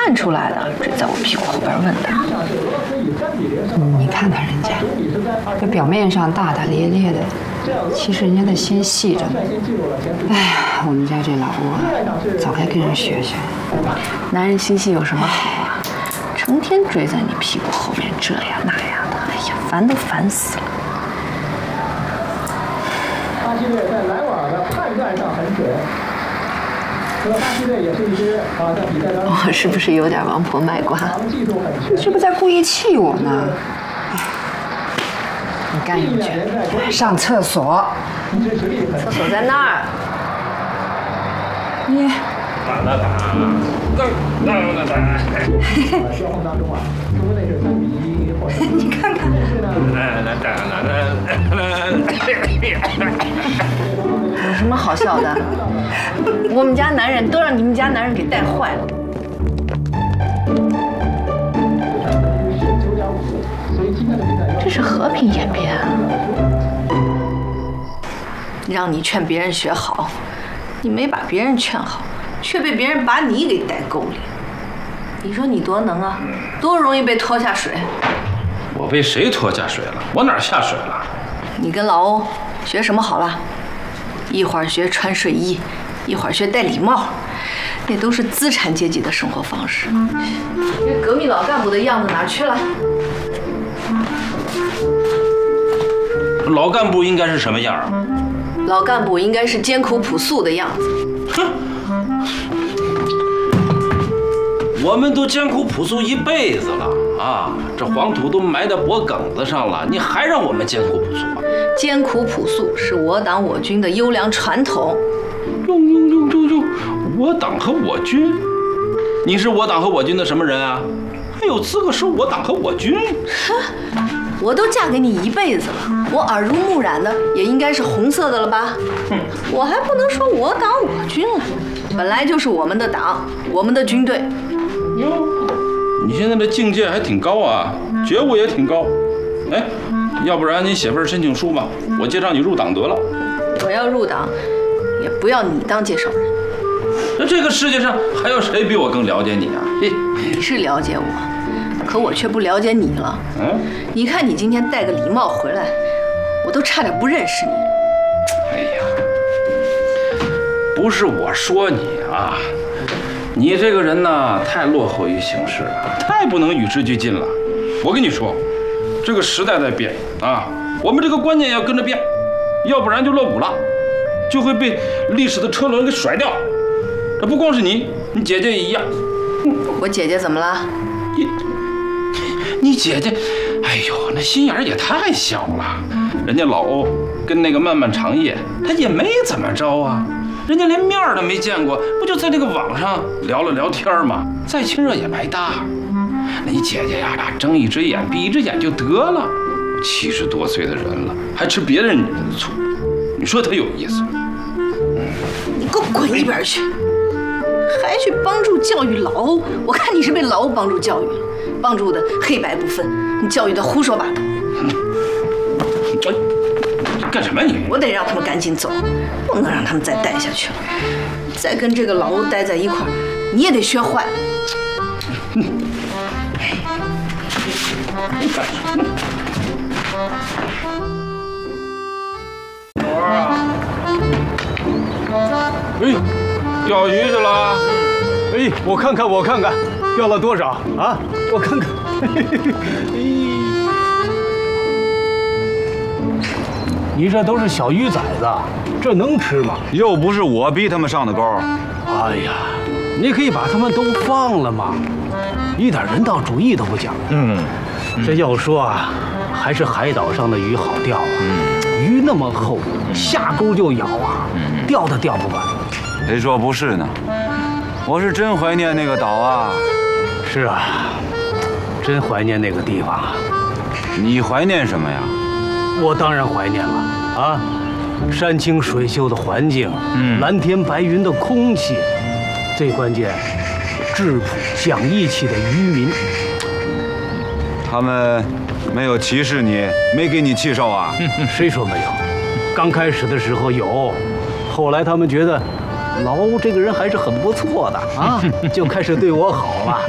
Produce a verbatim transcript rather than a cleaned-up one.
看出来的，追在我屁股后边问的。 你看看人家，这表面上大大咧咧的，其实人家的心细着呢。哎呀，我们家这老吴啊，早该跟人学学。 男人心细有什么好啊？成天追在你屁股后面这样那样的，哎呀，烦都烦死了。 巴西队在拦网的判断上很准。这巴西队也是一支啊，在比赛当中， 我是不是有点王婆卖瓜？ 技术很全。 你是不是在故意气我呢？你赶紧去上厕所。 厕所在那儿。 你。 打打打，打打打打。 交锋当中啊，中国队是三比一获胜。 你看看。 有什么好笑的？我们家男人都让你们家男人给带坏了。这是和平演变啊！让你劝别人学好，你没把别人劝好，却被别人把你给带沟里。你说你多能啊，多容易被拖下水。 我被谁拖下水了？我哪儿下水了？ 你跟老欧学什么好了？一会儿学穿睡衣，一会儿学戴礼帽，那都是资产阶级的生活方式。这革命老干部的样子哪儿去了？ 老干部应该是什么样啊？ 老干部应该是艰苦朴素的样子。 哼，我们都艰苦朴素一辈子了啊！这黄土都埋在脖梗子上了，你还让我们艰苦朴素啊？ 艰苦朴素是我党我军的优良传统。 哟哟哟哟哟！我党和我军，你是我党和我军的什么人啊？还有资格说我党和我军？ 哼，我都嫁给你一辈子了，我耳濡目染的也应该是红色的了吧？ 哼， 我还不能说我党我军了，本来就是我们的党，我们的军队。 哟，你现在的境界还挺高啊，觉悟也挺高。哎，要不然你写份申请书吧，我介绍你入党得了。 我要入党，也不要你当介绍人。 那这个世界上还有谁比我更了解你啊？嘿， 你是了解我，可我却不了解你了。嗯，你看你今天戴个礼帽回来，我都差点不认识你。 哎呀，不是我说你啊，你这个人呢，太落后于形势了，太不能与时俱进了。我跟你说，这个时代在变啊，我们这个观念也要跟着变，要不然就落伍了，就会被历史的车轮给甩掉。这不光是你，你姐姐也一样。 我姐姐怎么了？ 你你姐姐，哎呦，那心眼也太小了。人家老欧跟那个漫漫长夜，他也没怎么着啊，人家连面都没见过，不就在那个网上聊了聊天吗？再亲热也白搭。那你姐姐呀，睁一只眼闭一只眼就得了。七十多岁的人了，还吃别人女人的醋，你说他有意思？ 你给我滚一边去！还去帮助教育老欧，我看你是被老欧帮助教育了，帮助的黑白不分，你教育的胡说八道。 干什么你？ 我得让他们赶紧走，不能让他们再待下去了。再跟这个老欧待在一块儿，你也得学坏。 你干什么？老二啊！哎，钓鱼去了。 哎，我看看，我看看，钓了多少啊？我看看。你这都是小鱼崽子，这能吃吗？ 又不是我逼他们上的钩。 哎呀，你可以把他们都放了嘛，一点人道主义都不讲。嗯，这要说啊，还是海岛上的鱼好钓啊。嗯，鱼那么厚，下钩就咬啊，钓都钓不完。 谁说不是呢？我是真怀念那个岛啊。 是啊，真怀念那个地方啊。 你怀念什么呀？ 我当然怀念了啊，山清水秀的环境，嗯，蓝天白云的空气，最关键，质朴讲义气的渔民。 他们没有歧视你，没给你气受啊？ 谁说没有？刚开始的时候有，后来他们觉得老欧这个人还是很不错的啊，就开始对我好了。